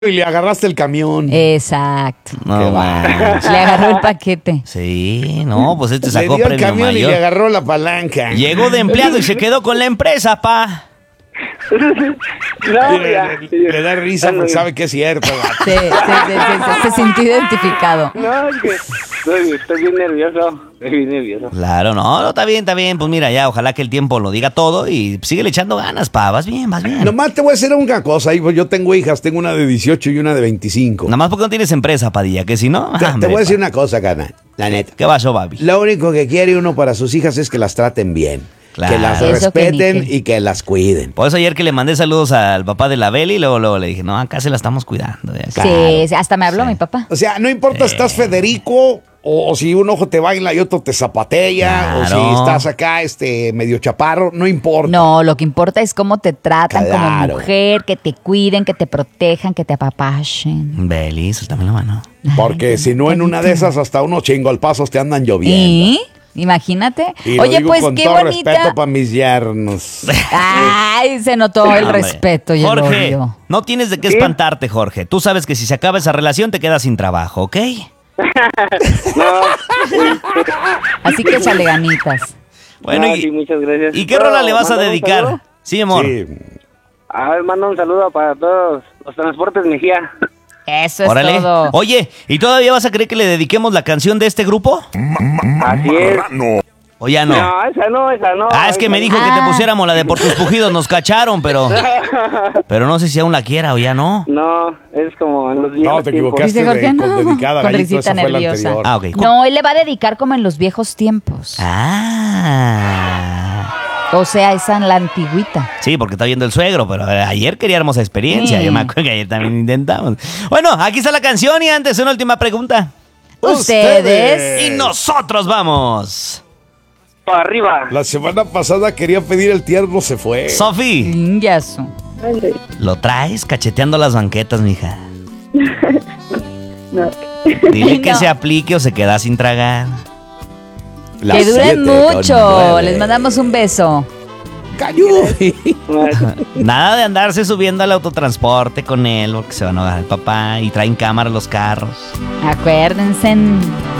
Y le agarraste el camión. Exacto. No, manches. Le agarró el paquete. Sí, no, pues este Le sacó dio el premio camión y mayor. le agarró la palanca. Llegó de empleado y se quedó con la empresa, pa. No, ya. Le da risa porque sabe que es cierto. Vato. Se sintió identificado. No, es que estoy bien nervioso. Estoy bien nervioso. Claro, no, está bien, está bien. Pues mira, ya, ojalá que el tiempo lo diga todo y síguele echando ganas, pa. Vas bien, vas bien. Nomás te voy a decir una cosa. Yo tengo hijas, tengo una de 18 y una de 25. Nada más porque no tienes empresa, Padilla, que si no... Te hombre, voy a decir pa. una cosa, carnal. La neta. ¿Qué pasó, papi? Lo único que quiere uno para sus hijas es que las traten bien. Claro. Que las Eso que respeten ni qué. y que las cuiden. Por eso ayer que le mandé saludos al papá de la Beli, luego le dije, no, acá se la estamos cuidando. De acá. Sí, hasta me habló mi papá. O sea, no importa si estás Federico o si un ojo te baila y otro te zapatea o Claro. si estás acá medio chaparro, no importa. No, lo que importa es cómo te tratan como Claro. mujer, que te cuiden, que te protejan, que te apapachen. Beli, suéltame la mano. Porque Ay, si no, en una de esas hasta unos chingolpazos te andan lloviendo. ¿Y? Imagínate. Y lo Oye, digo pues con qué todo bonita. respeto para mis yernos. Ay, se notó el Hombre. respeto y el Jorge, odio. no tienes de qué ¿Sí? espantarte, Jorge. Tú sabes que si se acaba esa relación te quedas sin trabajo, ¿ok? Así que échale ganitas. Bueno, No, y, sí, muchas gracias. ¿y qué rola le vas a ¿mandar un dedicar? saludo? Sí, amor. Sí. A ver, mando un saludo para todos los transportes Mejía. Eso es Órale. todo. Oye, ¿y todavía vas a creer que le dediquemos la canción de este grupo? Así es. ¿O ya no? No, esa no. Ah, es que me dijo que te pusiéramos la de Por tus pujidos, nos cacharon, pero no sé si aún la quiera o ya no. No, es como en los viejos No, te tiempos. equivocaste. Dice Jorge, con no. dedicada a Con Gallito, risita esa fue la nerviosa. anterior. Ah, ok. No, él le va a dedicar como en los viejos tiempos. Ah. O sea, esa en la antigüita. Sí, porque está viendo el suegro, pero ayer quería hermosa experiencia. Sí. Yo me acuerdo que ayer también intentamos. Bueno, aquí está la canción y antes una última pregunta. Ustedes. Y nosotros vamos. Para arriba. La semana pasada quería pedir el tierno, se fue. Sofi, Lingazo. ¿lo traes cacheteando las banquetas, mija? No. Dile que No. se aplique o se queda sin tragar. Las Que duren 7:09. mucho. Les mandamos un beso. Cayó. Nada de andarse subiendo al autotransporte con él porque se va a enojar el papá y traen cámara los carros. Acuérdense.